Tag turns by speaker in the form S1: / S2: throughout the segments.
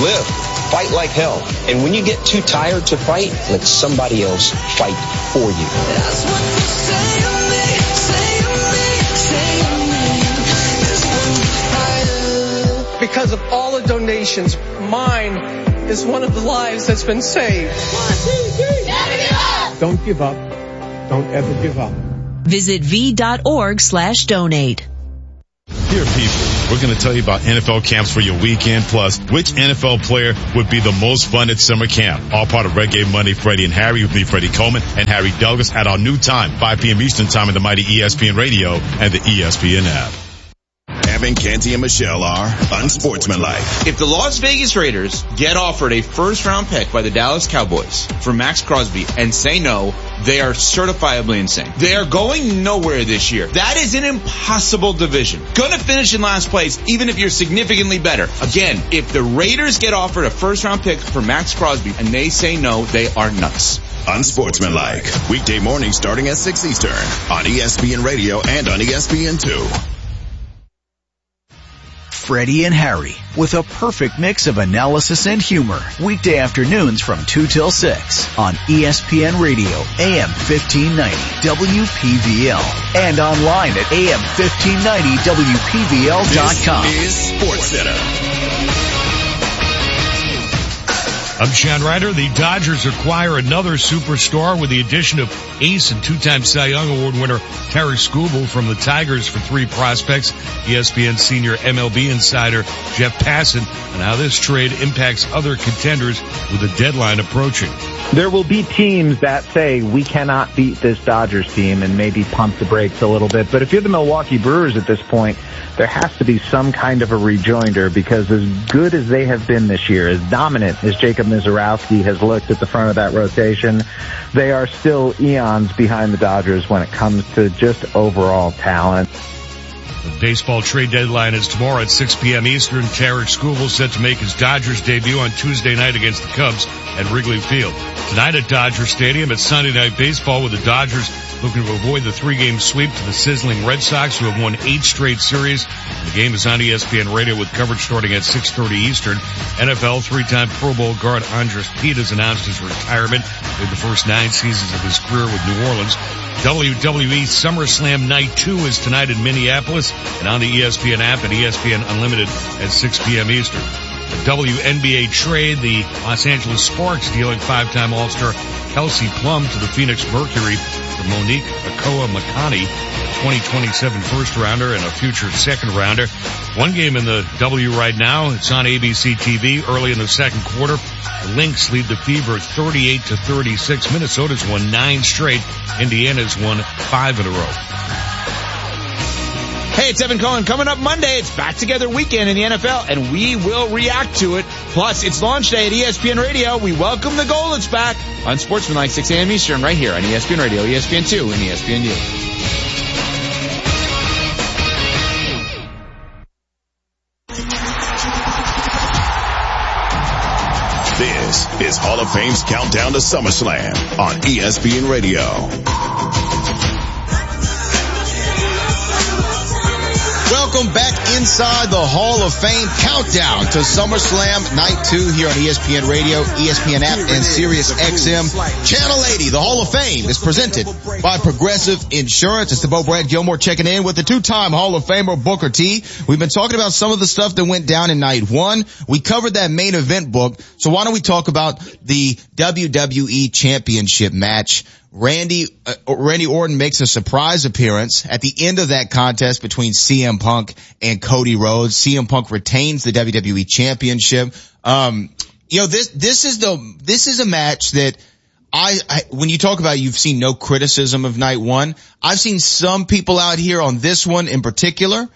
S1: live. Fight like hell. And when you get too tired to fight, let somebody else fight for you.
S2: That's what you say to me, say to me, say to me.
S3: Because of all the donations, mine is one of the lives that's been saved.
S2: 1, 2, 3. Never give up.
S4: Don't give up. Don't ever give up.
S5: Visit v.org/donate.
S6: Dear people, we're going to tell you about NFL camps for your weekend, plus which NFL player would be the most fun at summer camp. All part of Reggae Monday, Freddie and Harry with me, Freddie Coleman and Harry Douglas at our new time, 5 p.m. Eastern time on the mighty ESPN Radio and the ESPN app.
S7: Evan, Canty, and Michelle are unsportsmanlike.
S8: If the Las Vegas Raiders get offered a first-round pick by the Dallas Cowboys for Max Crosby and say no, they are certifiably insane. They are going nowhere this year. That is an impossible division. Gonna finish in last place, even if you're significantly better. Again, if the Raiders get offered a first-round pick for Max Crosby and they say no, they are nuts.
S7: Unsportsmanlike. Weekday mornings starting at 6 Eastern on ESPN Radio and on ESPN2.
S9: Freddie and Harry, with a perfect mix of analysis and humor. Weekday afternoons from 2 till 6 on ESPN Radio, AM 1590, WPVL. And online at AM1590WPVL.com.
S7: This is Sports Center.
S10: I'm Sean Ryder. The Dodgers acquire another superstar with the addition of ace and two-time Cy Young Award winner Terry Skubal from the Tigers for 3 prospects. ESPN senior MLB insider Jeff Passan on how this trade impacts other contenders with the deadline approaching.
S11: There will be teams that say we cannot beat this Dodgers team and maybe pump the brakes a little bit. But if you're the Milwaukee Brewers at this point, there has to be some kind of a rejoinder, because as good as they have been this year, as dominant as Jacob Mizorowski has looked at the front of that rotation, they are still eons behind the Dodgers when it comes to just overall talent.
S10: The baseball trade deadline is tomorrow at 6 p.m. Eastern. Tarek Skubal set to make his Dodgers debut on Tuesday night against the Cubs at Wrigley Field. Tonight at Dodger Stadium, it's Sunday Night Baseball with the Dodgers looking to avoid the 3-game sweep to the sizzling Red Sox, who have won 8 straight series. The game is on ESPN Radio with coverage starting at 6:30 Eastern. NFL 3-time Pro Bowl guard Andres Pete has announced his retirement. Played the first 9 seasons of his career with New Orleans. WWE SummerSlam Night 2 is tonight in Minneapolis and on the ESPN app and ESPN Unlimited at 6 p.m. Eastern. The WNBA trade, the Los Angeles Sparks dealing 5-time All-Star Kelsey Plum to the Phoenix Mercury for Monique Akoa-Makani, a 2027 first-rounder and a future second-rounder. One game in the W right now. It's on ABC TV early in the second quarter. The Lynx lead the Fever 38-36. Minnesota's won 9 straight. Indiana's won 5 in a row.
S8: Hey, it's Evan Cohen. Coming up Monday, it's Back Together Weekend in the NFL, and we will react to it. Plus, it's launch day at ESPN Radio. We welcome the Goldens back on Sportsmanlike 6 a.m. Eastern right here on ESPN Radio, ESPN2, and ESPNU.
S7: This is Hall of Fame's Countdown to SummerSlam on ESPN Radio.
S12: Welcome back inside the Hall of Fame countdown to SummerSlam Night 2 here on ESPN Radio, ESPN app, and Sirius XM. Channel 80, the Hall of Fame, is presented by Progressive Insurance. It's the Bo Brad Gilmore checking in with the 2-time Hall of Famer Booker T. We've been talking about some of the stuff that went down in Night 1. We covered that main event book, so why don't we talk about the WWE Championship match. Randy Orton makes a surprise appearance at the end of that contest between CM Punk and Cody Rhodes. CM Punk retains the WWE Championship. This is a match that when you talk about you've seen no criticism of Night 1, I've seen some people out here on this one in particular,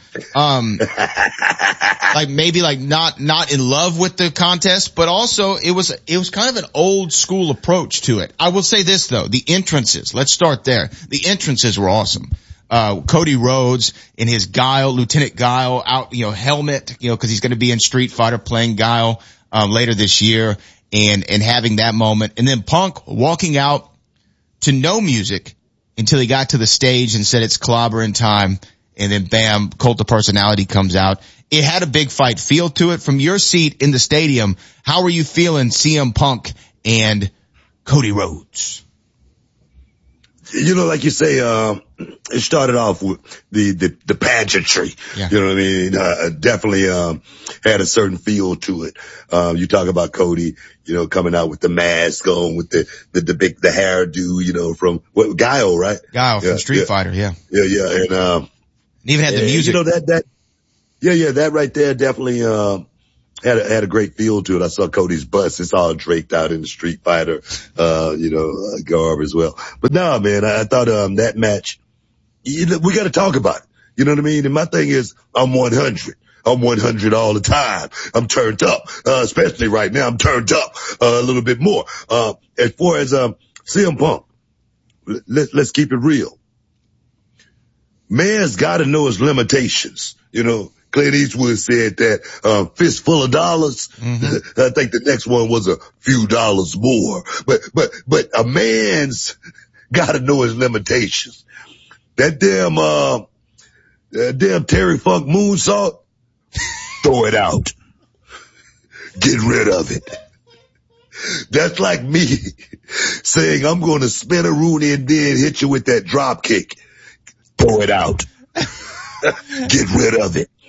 S12: not in love with the contest, but also it was kind of an old school approach to it. I will say this though, the entrances, let's start there. The entrances were awesome. Cody Rhodes in his Guile, Lieutenant Guile out, helmet, cause he's going to be in Street Fighter playing Guile, later this year. And having that moment, and then Punk walking out to no music until he got to the stage and said it's clobbering time, and then bam, Cult of Personality comes out, it had a big fight feel to it. From your seat in the stadium, how are you feeling CM Punk and Cody Rhodes?
S5: You know, like you say, it started off with the pageantry.
S12: Yeah.
S5: You know what I mean? Definitely, had a certain feel to it. You talk about Cody, you know, coming out with the mask on, with the hairdo, you know, from Guile, right?
S12: Guile from Street Fighter, yeah.
S5: Yeah. And,
S12: even had the music.
S5: You know, that right there definitely, had a great feel to it. I saw Cody's bus. It's all draped out in the Street Fighter, garb as well. But no, man, I thought, that match, we got to talk about it. You know what I mean? And my thing is, I'm 100. I'm 100 all the time. I'm turned up, especially right now. I'm turned up a little bit more. As far as, CM Punk, let's keep it real. Man's got to know his limitations, you know. Clint Eastwood said that, fistful of dollars. Mm-hmm. I think the next one was a few dollars more. But a man's gotta know his limitations. That damn Terry Funk moonsault, throw it out. Get rid of it. That's like me saying I'm gonna spin a Rooney and then hit you with that drop kick. Throw it out. Get rid of it.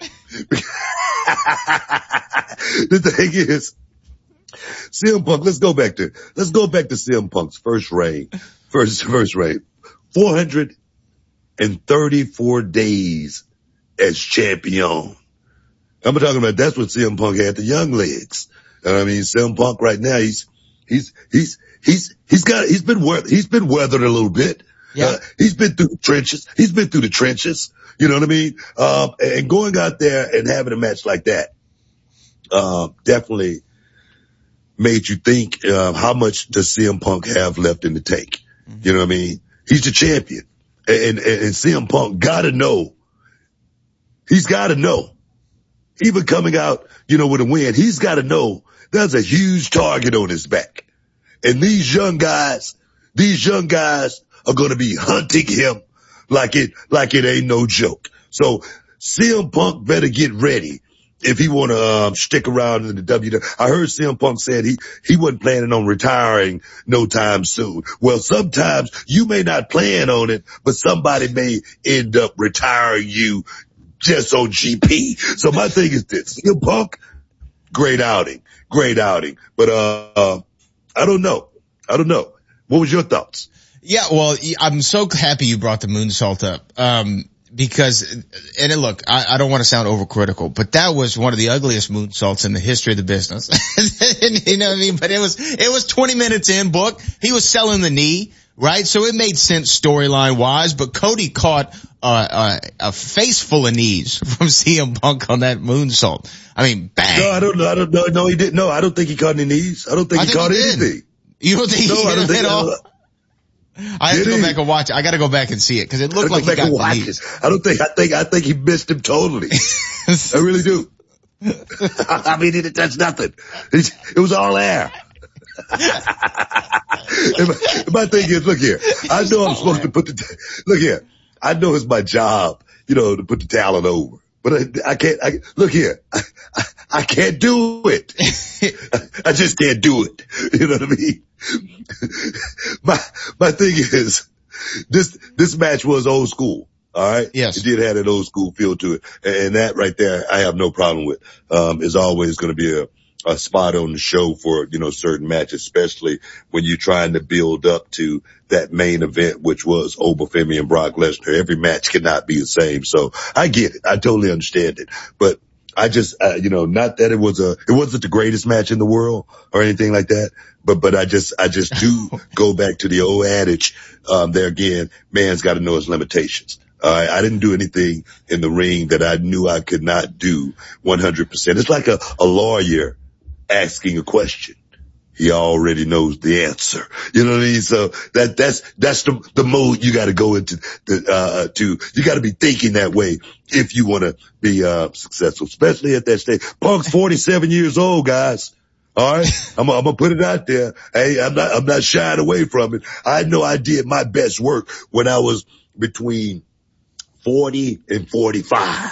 S5: The thing is, CM Punk, let's go back to CM Punk's first reign. 434 days as champion. I'm talking about that's what CM Punk had, the young legs. I mean, CM Punk right now, he's been weathered a little bit. Yeah. He's been through the trenches. You know what I mean? And going out there and having a match like that, definitely made you think, how much does CM Punk have left in the tank? Mm-hmm. You know what I mean? He's the champion. And CM Punk gotta know. He's gotta know. Even coming out, you know, with a win, he's gotta know there's a huge target on his back. And these young guys are going to be hunting him like it ain't no joke. So CM Punk better get ready if he want to stick around in the WWE. I heard CM Punk said he wasn't planning on retiring no time soon. Well, sometimes you may not plan on it, but somebody may end up retiring you just on GP. So my thing is this: CM Punk, great outing. But I don't know. What was your thoughts?
S12: Yeah, well, I'm so happy you brought the moonsault up, because, and look, I don't want to sound overcritical, but that was one of the ugliest moonsaults in the history of the business. You know what I mean? But it was 20 minutes in, book. He was selling the knee, right? So it made sense storyline wise, but Cody caught, a face full of knees from CM Punk on that moonsault. I mean, bang.
S5: No, I don't know. No, he didn't. No, I don't think he caught any knees. I don't think he caught anything.
S12: You don't think he hit him at all? I have to go back and watch it. I got to go back and see it because it looked like he got the knees.
S5: I think he missed him totally. I really do. I mean, he didn't touch nothing. It was all air. My thing is, look here. I know I'm supposed to look here. I know it's my job, you know, to put the talent over. But I can't, look here. I can't do it. I just can't do it. You know what I mean? My thing is, this match was old school. All right.
S12: Yes.
S5: It did have an old school feel to it. And that right there, I have no problem with. Is always going to be a spot on the show for, you know, certain matches, especially when you're trying to build up to that main event, which was Obafemi and Brock Lesnar. Every match cannot be the same. So I get it. I totally understand it. But I just, not that it wasn't the greatest match in the world or anything like that. But I just do go back to the old adage, there again, man's got to know his limitations. I didn't do anything in the ring that I knew I could not do 100%. It's like a lawyer asking a question. He already knows the answer. You know what I mean? So that's the mode you got to go into. You got to be thinking that way if you want to be successful, especially at that stage. Punk's 47 years old, guys. All right, I'm gonna put it out there. Hey, I'm not shying away from it. I know I did my best work when I was between 40 and 45.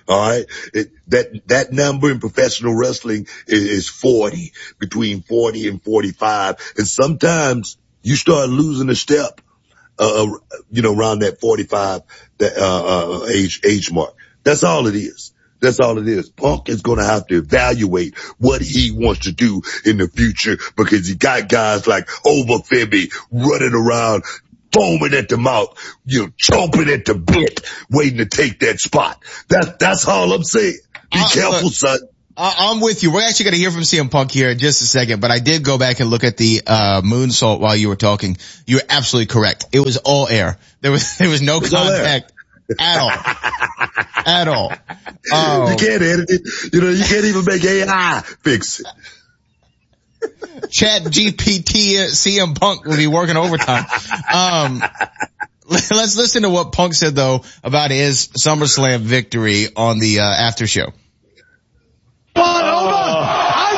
S5: All right. That number in professional wrestling is 40, between 40 and 45. And sometimes you start losing a step, around that 45, age mark. That's all it is. That's all it is. Punk is going to have to evaluate what he wants to do in the future because he got guys like Obafemi running around, foaming at the mouth, chomping at the bit, waiting to take that spot. That's all I'm saying. Be careful, son.
S12: I'm with you. We're actually going to hear from CM Punk here in just a second, but I did go back and look at the moonsault while you were talking. You're absolutely correct. It was all air. There was no contact at all. At all.
S5: You can't edit it. You can't even make AI fix it.
S12: Chat GPT CM Punk will be working overtime. Let's listen to what Punk said though about his SummerSlam victory on the after show.
S13: I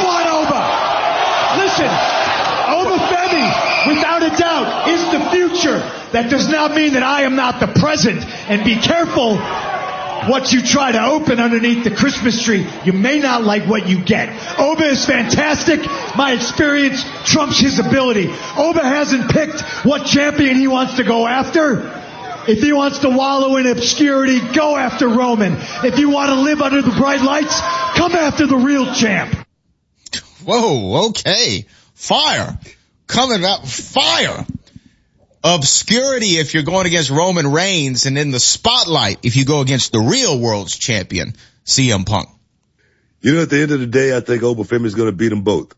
S13: want Oba. Listen, Obafemi, without a doubt, is the future. That does not mean that I am not the present. And be careful what you try to open underneath the Christmas tree. You may not like what you get. Oba is fantastic. My experience trumps his ability. Oba hasn't picked what champion he wants to go after. If he wants to wallow in obscurity, go after Roman. If you want to live under the bright lights, come after the real champ.
S12: Whoa, okay. Fire. Coming out, fire. Obscurity if you're going against Roman Reigns, and in the spotlight if you go against the real world's champion, CM Punk.
S5: At the end of the day, I think Obafemi is going to beat them both.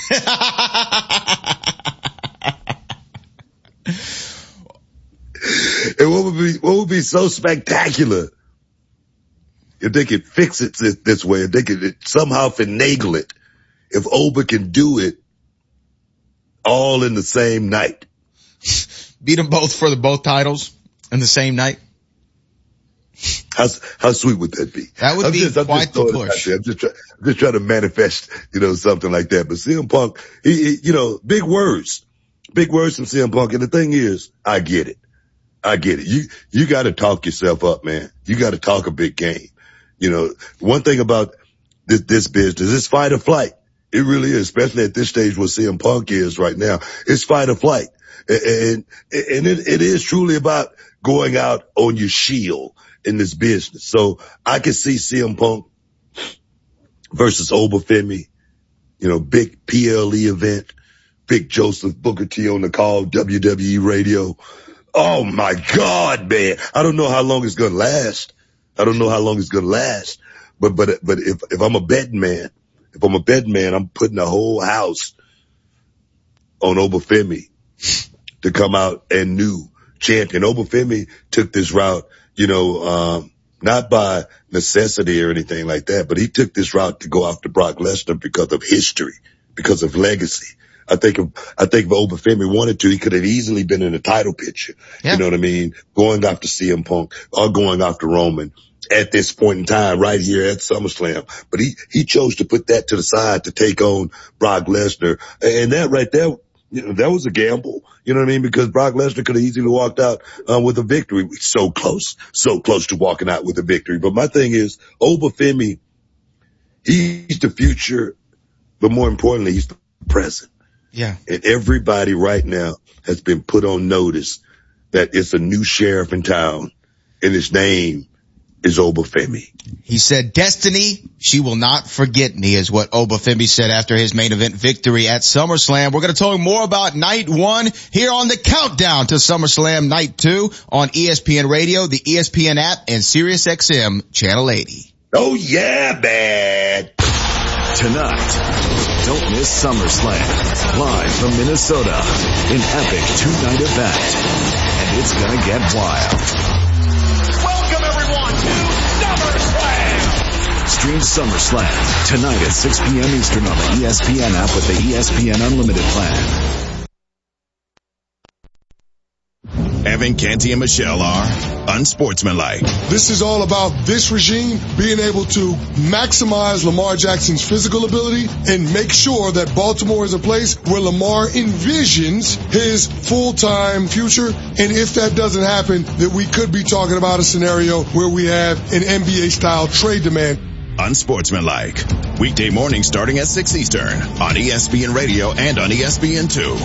S5: And what would be so spectacular if they could fix it this way, if they could somehow finagle it, if Oba can do it all in the same night.
S12: Beat them both for both titles in the same night.
S5: How sweet would that be?
S12: That would be quite the push.
S5: I'm just trying to manifest, something like that. But CM Punk, he big words from CM Punk. And the thing is, I get it. You got to talk yourself up, man. You got to talk a big game. One thing about this business is fight or flight. It really is, especially at this stage where CM Punk is right now. It's fight or flight. And it is truly about going out on your shield in this business. So I can see CM Punk versus Obafemi, big PLE event, big Joseph Booker T on the call, WWE radio. Oh my God, man. I don't know how long it's going to last. But if I'm a betting man, I'm putting the whole house on Obafemi to come out and new champion. Obafemi took this route, not by necessity or anything like that, but he took this route to go after Brock Lesnar because of history, because of legacy. I think if Obafemi wanted to, he could have easily been in a title picture. Yeah. You know what I mean? Going after CM Punk or going after Roman at this point in time right here at SummerSlam. But he chose to put that to the side to take on Brock Lesnar. And that right there, that was a gamble. You know what I mean? Because Brock Lesnar could have easily walked out with a victory. So close to walking out with a victory. But my thing is, Obafemi, he's the future, but more importantly, he's the present.
S12: Yeah.
S5: And everybody right now has been put on notice that it's a new sheriff in town, and his name is Obafemi.
S12: He said, "Destiny, she will not forget me," is what Obafemi said after his main event victory at SummerSlam. We're going to talk more about Night 1 here on the countdown to SummerSlam Night 2 on ESPN Radio, the ESPN app, and SiriusXM Channel 80.
S5: Oh yeah, man.
S7: Tonight, don't miss SummerSlam, live from Minnesota, an epic two-night event, and it's gonna get wild.
S2: Welcome everyone to SummerSlam!
S7: Stream SummerSlam tonight at 6 p.m. Eastern on the ESPN app with the ESPN Unlimited plan. Evan Canty and Michelle are unsportsmanlike.
S14: This is all about this regime being able to maximize Lamar Jackson's physical ability and make sure that Baltimore is a place where Lamar envisions his full-time future. And if that doesn't happen, that we could be talking about a scenario where we have an NBA-style trade demand.
S7: Unsportsmanlike. Weekday morning starting at 6 Eastern on ESPN Radio and on ESPN2.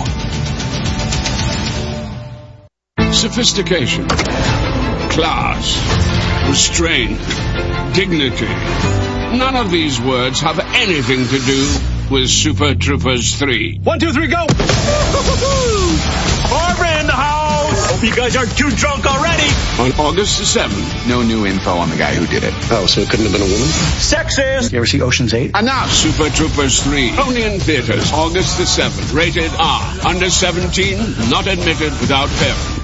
S15: Sophistication, class, restraint, dignity. None of these words have anything to do with Super Troopers 3.
S16: 1, 2, 3, go! Barbara in the house! Hope you guys aren't too drunk already!
S15: On August the 7th.
S17: No new info on the guy who did it.
S16: Oh, so it couldn't have been a woman? Sexist!
S17: You ever see Ocean's 8?
S15: Enough! Super Troopers 3. Only in theaters. August the 7th. Rated R. Under 17. Not admitted without parent.